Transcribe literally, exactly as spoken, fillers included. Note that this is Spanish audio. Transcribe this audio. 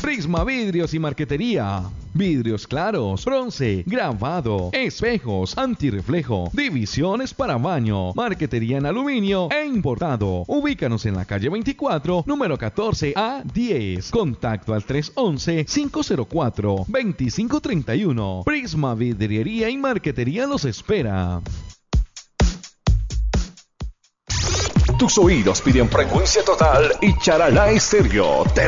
Prisma Vidrios y Marquetería. Vidrios claros, bronce, grabado, espejos, antirreflejo, divisiones para baño, marquetería en aluminio e importado. Ubícanos en la calle veinticuatro, número catorce A diez. Contacto al tres once, cinco cero cuatro, veinticinco treinta y uno. Prisma Vidriería y Marquetería los espera. Tus oídos piden frecuencia total y Charalá Estéreo te